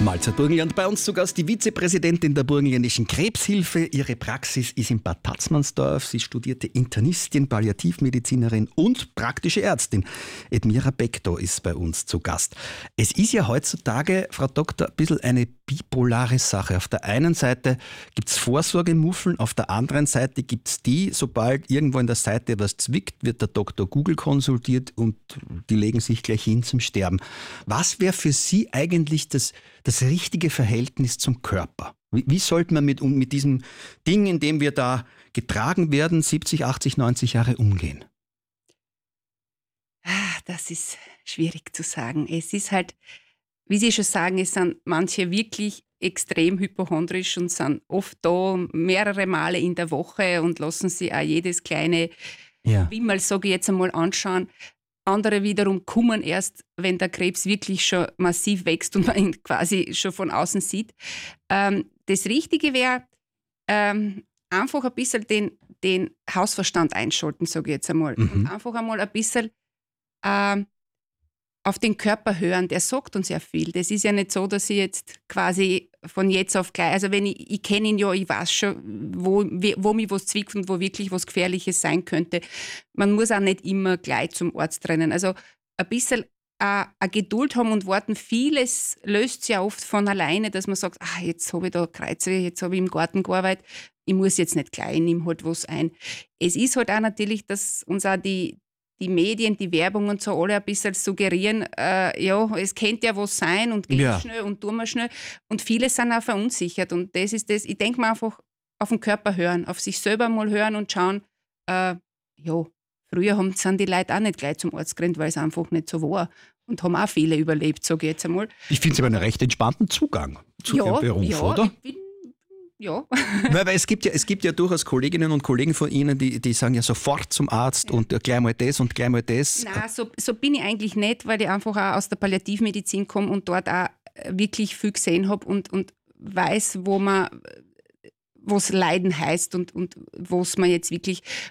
Mahlzeit Burgenland. Bei uns zu Gast die Vizepräsidentin der Burgenländischen Krebshilfe. Ihre Praxis ist in Bad Tatzmannsdorf. Sie studierte Internistin, Palliativmedizinerin und praktische Ärztin. Edmira Bekto ist bei uns zu Gast. Es ist ja heutzutage, Frau Doktor, ein bisschen eine bipolare Sache. Auf der einen Seite gibt es Vorsorgemuffeln, auf der anderen Seite gibt es die, sobald irgendwo in der Seite was zwickt, wird der Doktor Google konsultiert und die legen sich gleich hin zum Sterben. Was wäre für Sie eigentlich das richtige Verhältnis zum Körper? Wie sollte man mit diesem Ding, in dem wir da getragen werden, 70, 80, 90 Jahre umgehen? Das ist schwierig zu sagen. Es ist halt, wie Sie schon sagen, es sind manche wirklich extrem hypochondrisch und sind oft da mehrere Male in der Woche und lassen sich auch jedes kleine Wimmel, sage ich jetzt einmal, anschauen. Andere wiederum kommen erst, wenn der Krebs wirklich schon massiv wächst und man ihn quasi schon von außen sieht. Das Richtige wäre, einfach ein bisschen den Hausverstand einschalten, sage ich jetzt einmal. Und einfach einmal ein bisschen auf den Körper hören, der sagt uns ja viel. Das ist ja nicht so, dass ich jetzt quasi von jetzt auf gleich, also wenn ich kenne ihn ja, ich weiß schon, wo mich was zwickt und wo wirklich was Gefährliches sein könnte. Man muss auch nicht immer gleich zum Arzt rennen. Also ein bisschen eine Geduld haben und warten. Vieles löst sich ja oft von alleine, dass man sagt, jetzt habe ich da Kreuze, jetzt habe ich im Garten gearbeitet, ich muss jetzt nicht gleich, ich nehme halt was ein. Es ist halt auch natürlich, dass uns auch die Medien, die Werbung und so alle ein bisschen suggerieren, es könnte ja was sein und geht schnell und tun wir schnell. Und viele sind auch verunsichert. Und das ist das, ich denke mal einfach auf den Körper hören, auf sich selber mal hören und schauen, früher sind die Leute auch nicht gleich zum Arzt gerannt, weil es einfach nicht so war. Und haben auch viele überlebt, sage ich jetzt einmal. Ich finde es aber einen recht entspannten Zugang zu Ihrem Beruf, oder? Ja. Weil es gibt ja durchaus Kolleginnen und Kollegen von Ihnen, die sagen ja sofort zum Arzt und gleich mal das und gleich mal das. Nein, so bin ich eigentlich nicht, weil ich einfach auch aus der Palliativmedizin komme und dort auch wirklich viel gesehen habe und weiß, was Leiden heißt und was man jetzt wirklich,